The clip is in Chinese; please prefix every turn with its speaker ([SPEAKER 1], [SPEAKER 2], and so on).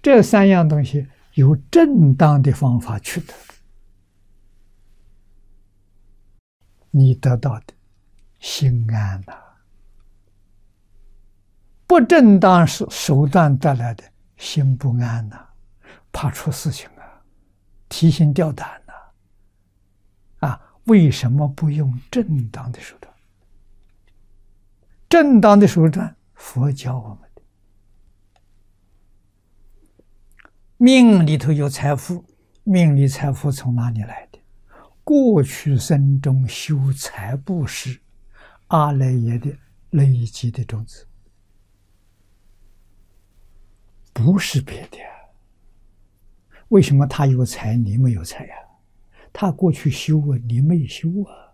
[SPEAKER 1] 这三样东西有正当的方法取得，你得到的心安呐。不正当手段得来的心不安呐，怕出事情啊，提心吊胆呐。为什么不用正当的手段？正当的手段，佛教我们的。命里头有财富，命里财富从哪里来的？过去生中修财布施，阿赖耶的累积的种子，不是别的。为什么他有财你没有财呀？他过去修啊，你没修啊。